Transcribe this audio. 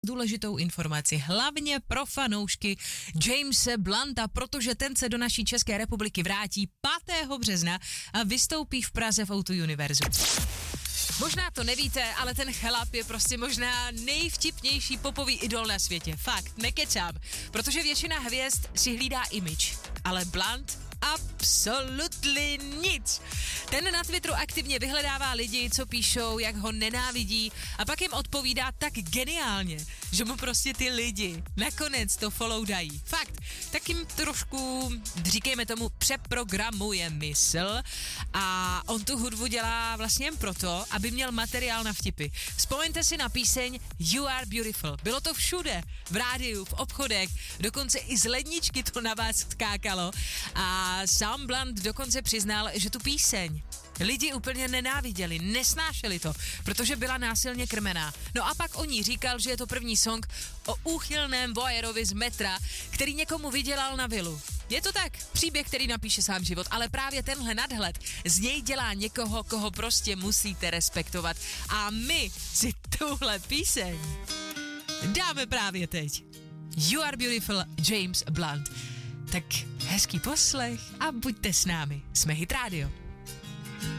důležitou informaci, hlavně pro fanoušky Jamese Blunta, protože ten se do naší České republiky vrátí 5. března a vystoupí v Praze v O2 Univerzu. Možná to nevíte, ale ten chlap je prostě možná nejvtipnější popový idol na světě. Fakt, nekecám, protože většina hvězd si hlídá image, ale Blunt absolutely nic. Ten na Twitteru aktivně vyhledává lidi, co píšou, jak ho nenávidí a pak jim odpovídá tak geniálně, že mu prostě ty lidi nakonec to follow dají. Fakt, tak jim trošku, říkejme tomu, přeprogramuje mysl a on tu hudbu dělá vlastně jen proto, aby měl materiál na vtipy. Vzpomeňte si na píseň You Are Beautiful. Bylo to všude, v rádiu, v obchodech, dokonce i z ledničky to na vás skákalo a sám Blunt dokonce přiznal, že tu píseň lidi úplně nenáviděli, nesnášeli to, protože byla násilně krmená. No a pak o ní říkal, že je to první song o úchylném voyerovi z metra, který někomu vydělal na vilu. Je to tak, příběh, který napíše sám život, ale právě tenhle nadhled z něj dělá někoho, koho prostě musíte respektovat. A my si tuhle píseň dáme právě teď. You Are Beautiful, James Blunt. Tak hezký poslech a buďte s námi. Jsme Hit Radio.